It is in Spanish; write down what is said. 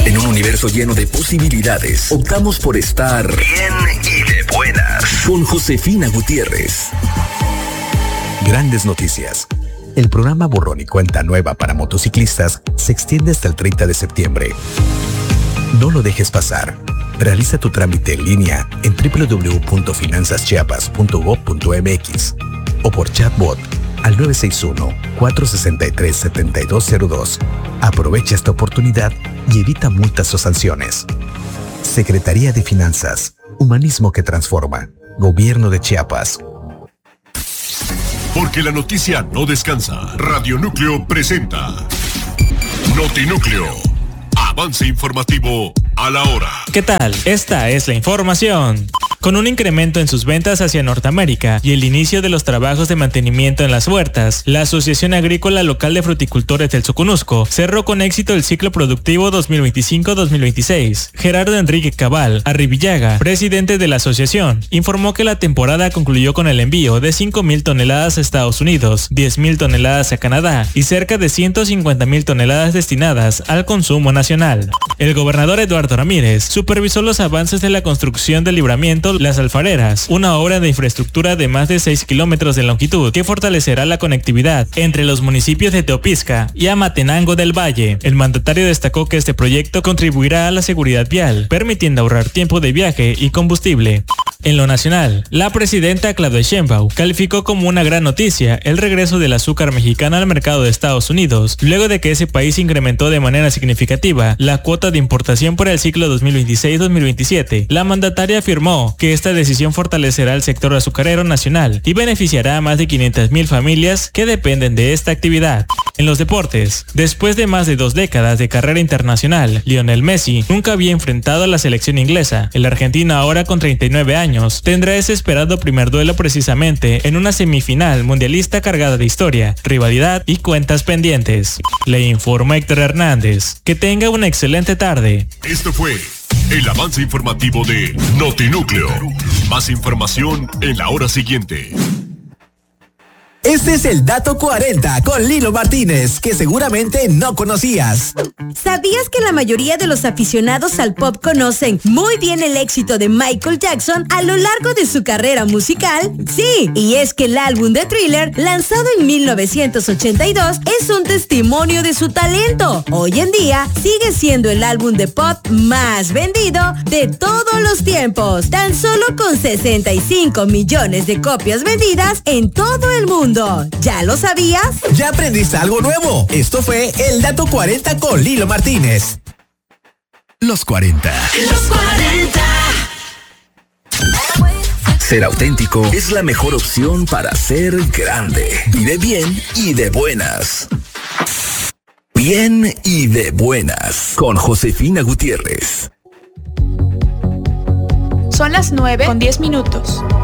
En un universo lleno de posibilidades, optamos por estar bien y de buenas. Con Josefina Gutiérrez. Grandes noticias. El programa Borrón y Cuenta Nueva para motociclistas se extiende hasta el 30 de septiembre. No lo dejes pasar. Realiza tu trámite en línea en www.finanzaschiapas.gov.mx o por chatbot al 961-463-7202. Aprovecha esta oportunidad y evita multas o sanciones. Secretaría de Finanzas, Humanismo que Transforma, Gobierno de Chiapas. Porque la noticia no descansa. Radio Núcleo presenta Notinúcleo. Avance informativo a la hora. ¿Qué tal? Esta es la información. Con un incremento en sus ventas hacia Norteamérica y el inicio de los trabajos de mantenimiento en las huertas, la Asociación Agrícola Local de Fruticultores del Soconusco cerró con éxito el ciclo productivo 2025-2026. Gerardo Enrique Cabal Arribillaga, presidente de la asociación, informó que la temporada concluyó con el envío de 5,000 toneladas a Estados Unidos, 10,000 toneladas a Canadá y cerca de 150,000 toneladas destinadas al consumo nacional. El gobernador Eduardo Ramírez supervisó los avances de la construcción del libramiento Las Alfareras, una obra de infraestructura de más de 6 kilómetros de longitud que fortalecerá la conectividad entre los municipios de Teopisca y Amatenango del Valle. El mandatario destacó que este proyecto contribuirá a la seguridad vial, permitiendo ahorrar tiempo de viaje y combustible. En lo nacional, la presidenta Claudia Sheinbaum calificó como una gran noticia el regreso del azúcar mexicano al mercado de Estados Unidos, luego de que ese país incrementó de manera significativa la cuota de importación por el ciclo 2026-2027. La mandataria afirmó que esta decisión fortalecerá el sector azucarero nacional y beneficiará a más de 500,000 familias que dependen de esta actividad. En los deportes, después de más de 2 décadas de carrera internacional, Lionel Messi nunca había enfrentado a la selección inglesa. El argentino, ahora con 39 años, tendrá ese esperado primer duelo precisamente en una semifinal mundialista cargada de historia, rivalidad y cuentas pendientes. Le informa Héctor Hernández. Que tenga una excelente tarde. Esto fue el avance informativo de Notinúcleo. Más información en la hora siguiente. Este es el Dato 40 con Lilo Martínez, que seguramente no conocías. ¿Sabías que la mayoría de los aficionados al pop conocen muy bien el éxito de Michael Jackson a lo largo de su carrera musical? Sí, y es que el álbum de Thriller, lanzado en 1982, es un testimonio de su talento. Hoy en día, sigue siendo el álbum de pop más vendido de todos los tiempos, tan solo con 65 millones de copias vendidas en todo el mundo. ¿Ya lo sabías? Ya aprendiste algo nuevo. Esto fue el Dato 40 con Lilo Martínez. Los 40. Los 40. Ser auténtico es la mejor opción para ser grande. Vive bien y de buenas. Bien y de buenas. Con Josefina Gutiérrez. Son las 9:10.